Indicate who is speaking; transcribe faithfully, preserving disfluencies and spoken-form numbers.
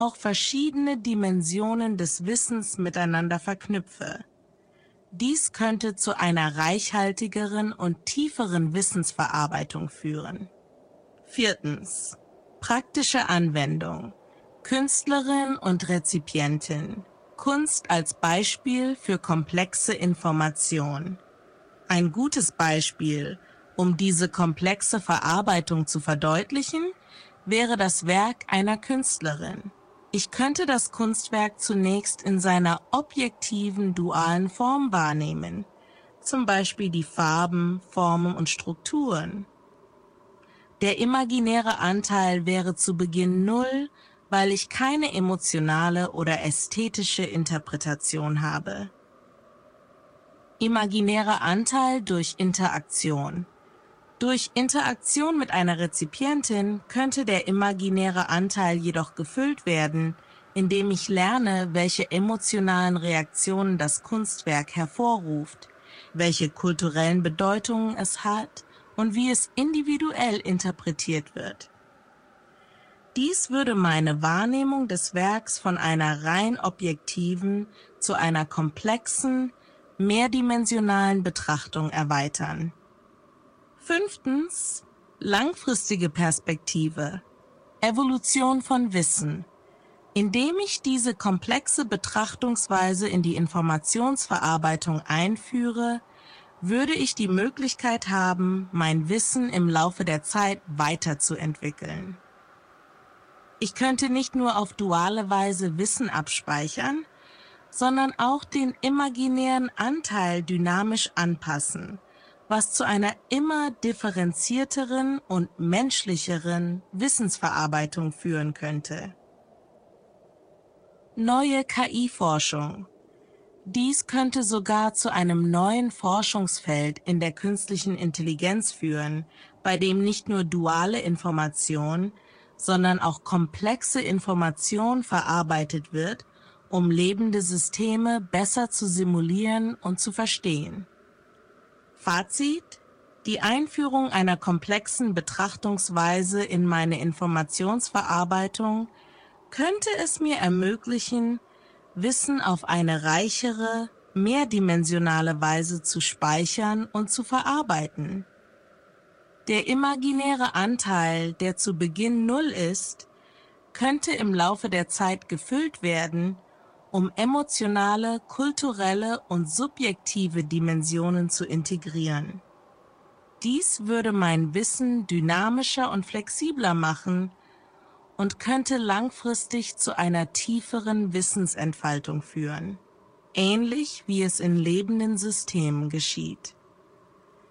Speaker 1: auch verschiedene Dimensionen des Wissens miteinander verknüpfe. Dies könnte zu einer reichhaltigeren und tieferen Wissensverarbeitung führen. Viertens. Praktische Anwendung. Künstlerin und Rezipientin. Kunst als Beispiel für komplexe Information. Ein gutes Beispiel, um diese komplexe Verarbeitung zu verdeutlichen, wäre das Werk einer Künstlerin. Ich könnte das Kunstwerk zunächst in seiner objektiven, dualen Form wahrnehmen, zum Beispiel die Farben, Formen und Strukturen. Der imaginäre Anteil wäre zu Beginn null, weil ich keine emotionale oder ästhetische Interpretation habe. Imaginärer Anteil durch Interaktion. Durch Interaktion mit einer Rezipientin könnte der imaginäre Anteil jedoch gefüllt werden, indem ich lerne, welche emotionalen Reaktionen das Kunstwerk hervorruft, welche kulturellen Bedeutungen es hat und wie es individuell interpretiert wird. Dies würde meine Wahrnehmung des Werks von einer rein objektiven zu einer komplexen, mehrdimensionalen Betrachtung erweitern. Fünftens. Langfristige Perspektive. Evolution von Wissen. Indem ich diese komplexe Betrachtungsweise in die Informationsverarbeitung einführe, würde ich die Möglichkeit haben, mein Wissen im Laufe der Zeit weiterzuentwickeln. Ich könnte nicht nur auf duale Weise Wissen abspeichern, sondern auch den imaginären Anteil dynamisch anpassen, was zu einer immer differenzierteren und menschlicheren Wissensverarbeitung führen könnte. Neue K I-Forschung. Dies könnte sogar zu einem neuen Forschungsfeld in der künstlichen Intelligenz führen, bei dem nicht nur duale Information, sondern auch komplexe Information verarbeitet wird, um lebende Systeme besser zu simulieren und zu verstehen. Fazit: Die Einführung einer komplexen Betrachtungsweise in meine Informationsverarbeitung könnte es mir ermöglichen, Wissen auf eine reichere, mehrdimensionale Weise zu speichern und zu verarbeiten. Der imaginäre Anteil, der zu Beginn null ist, könnte im Laufe der Zeit gefüllt werden, um emotionale, kulturelle und subjektive Dimensionen zu integrieren. Dies würde mein Wissen dynamischer und flexibler machen und könnte langfristig zu einer tieferen Wissensentfaltung führen, ähnlich wie es in lebenden Systemen geschieht.